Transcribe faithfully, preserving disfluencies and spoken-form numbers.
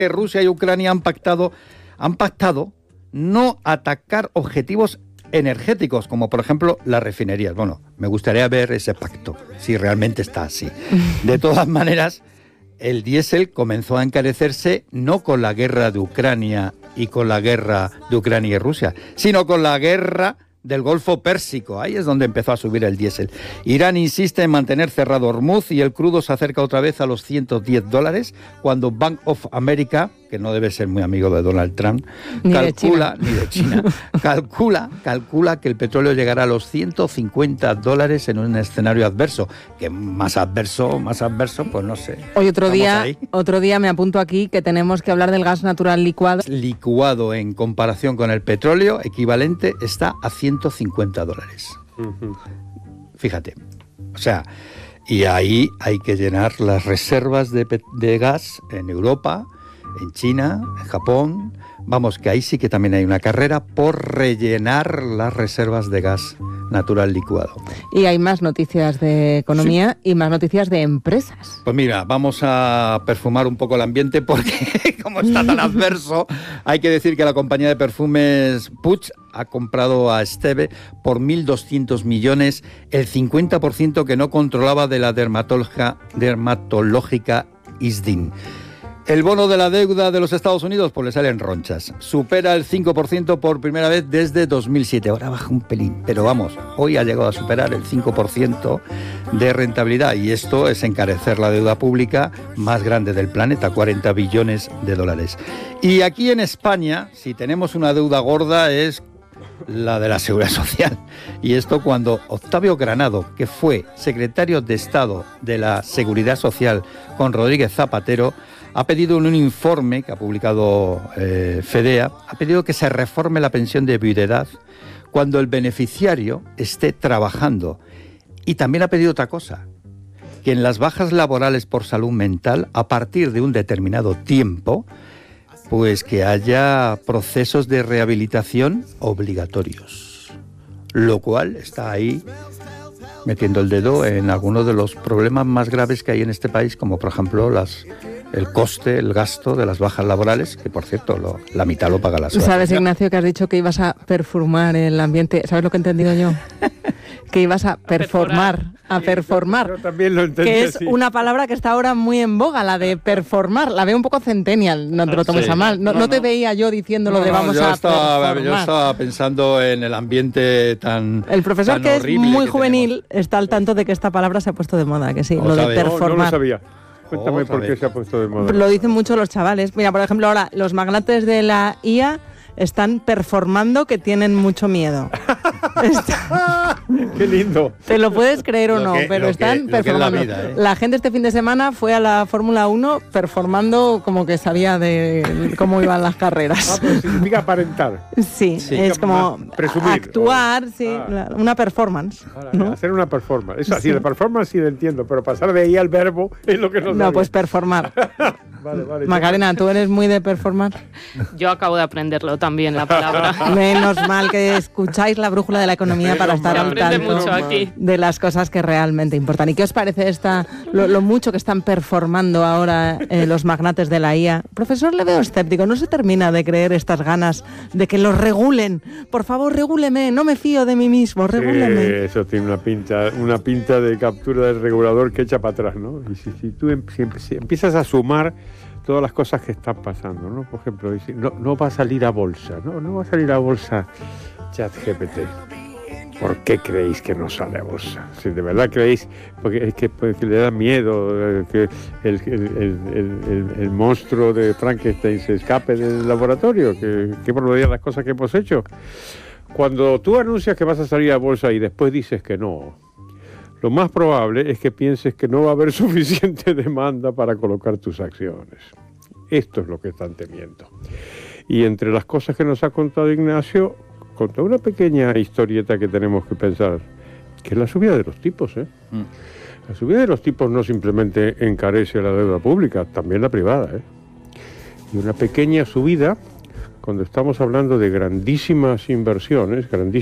Rusia y Ucrania han pactado, han pactado no atacar objetivos energéticos, como por ejemplo las refinerías. Bueno, me gustaría ver ese pacto, si realmente está así. De todas maneras, el diésel comenzó a encarecerse no con la guerra de Ucrania y con la guerra de Ucrania y Rusia, sino con la guerra del Golfo Pérsico. Ahí es donde empezó a subir el diésel. Irán insiste en mantener cerrado Hormuz y el crudo se acerca otra vez a los ciento diez dólares, cuando Bank of America, que no debe ser muy amigo de Donald Trump, ni calcula, de ni de China, calcula, calcula que el petróleo llegará a los ciento cincuenta dólares en un escenario adverso, que más adverso, más adverso, pues no sé. Hoy otro Estamos día, ahí. otro día me apunto aquí que tenemos que hablar del gas natural licuado. Licuado en comparación con el petróleo, equivalente, está a ciento cincuenta dólares. Uh-huh. Fíjate, o sea, y ahí hay que llenar las reservas de, de gas en Europa, en China, en Japón. Vamos, que ahí sí que también hay una carrera por rellenar las reservas de gas natural licuado. Y hay más noticias de economía sí. y más noticias de empresas. Pues mira, vamos a perfumar un poco el ambiente porque como está tan adverso, hay que decir que la compañía de perfumes Puig ha comprado a Esteve por mil doscientos millones, el cincuenta por ciento que no controlaba de la dermatológica, dermatológica Isdin. El bono de la deuda de los Estados Unidos, pues le salen ronchas. Supera el cinco por ciento por primera vez desde dos mil siete. Ahora baja un pelín, pero vamos, hoy ha llegado a superar el cinco por ciento de rentabilidad. Y esto es encarecer la deuda pública más grande del planeta, cuarenta billones de dólares. Y aquí en España, si tenemos una deuda gorda, es la de la Seguridad Social. Y esto cuando Octavio Granado, que fue secretario de Estado de la Seguridad Social con Rodríguez Zapatero, ha pedido en un informe que ha publicado eh, FEDEA, ha pedido que se reforme la pensión de viudedad cuando el beneficiario esté trabajando. Y también ha pedido otra cosa, que en las bajas laborales por salud mental, a partir de un determinado tiempo, pues que haya procesos de rehabilitación obligatorios. Lo cual está ahí metiendo el dedo en algunos de los problemas más graves que hay en este país, como por ejemplo las... el coste, el gasto de las bajas laborales, que por cierto, lo, la mitad lo paga la sociedad. ¿Sabes, Ignacio, que has dicho que ibas a perfumar el ambiente? ¿Sabes lo que he entendido yo? Que ibas a performar, a performar. Yo, yo también lo entendí. Que es así. una palabra que está ahora muy en boga, la de performar. La veo un poco centennial, no te lo tomes sí. a mal. No, no, no te veía yo diciéndolo no, de vamos no, yo a estaba, performar. Yo estaba pensando en el ambiente tan El profesor, tan que es muy que juvenil, tenemos. está al tanto de que esta palabra se ha puesto de moda, que sí, ¿Cómo lo de sabes? performar. No, no lo sabía. Cuéntame Oh, por qué se ha puesto de moda. Lo dicen mucho los chavales. Mira, por ejemplo, ahora los magnates de la I A están performando que tienen mucho miedo. Está... ¡Qué lindo! Te lo puedes creer o Lo no, que- pero lo están que- lo que es la performando. vida, ¿eh? La gente este fin de semana fue a la Fórmula uno performando como que sabía de cómo iban las Ah, carreras. pero significa aparentar. Sí, Sí. es como Presumir, actuar, o- sí, Ah. la- una performance. Ahora, ¿no? Hacer una performance. Eso, Sí. sí, de performance sí lo entiendo, pero pasar de ahí al verbo es lo que no No, sabía. pues performar. Vale, vale. Macarena, ¿tú eres muy de performar? Yo acabo de aprenderlo también, la palabra. Menos mal que escucháis la brújula de la economía para estar Se al aprende tanto mucho aquí. de las cosas que realmente importan. ¿Y qué os parece esta, lo, lo mucho que están performando ahora eh, los magnates de la I A? Profesor, le veo escéptico, no se termina de creer estas ganas de que los regulen. Por favor, regúleme, no me fío de mí mismo, regúleme. Eh, eso tiene una pinta, una pinta de captura del regulador que echa para atrás, ¿no? Y si, si tú em- si, si empiezas a sumar todas las cosas que están pasando, ¿no? Por ejemplo, dice, no, no va a salir a bolsa, ¿no? No va a salir a bolsa ChatGPT. ¿Por qué creéis que no sale a bolsa? Si de verdad creéis, porque es que, porque le da miedo eh, que el, el, el, el, el monstruo de Frankenstein se escape del laboratorio, que, que por las cosas que hemos hecho. Cuando tú anuncias que vas a salir a bolsa y después dices que no, lo más probable es que pienses que no va a haber suficiente demanda para colocar tus acciones. Esto es lo que están temiendo. Y entre las cosas que nos ha contado Ignacio, contó una pequeña historieta que tenemos que pensar, que es la subida de los tipos, ¿eh? Mm. La subida de los tipos no simplemente encarece la deuda pública, también la privada, ¿eh? Y una pequeña subida, cuando estamos hablando de grandísimas inversiones, grandísimas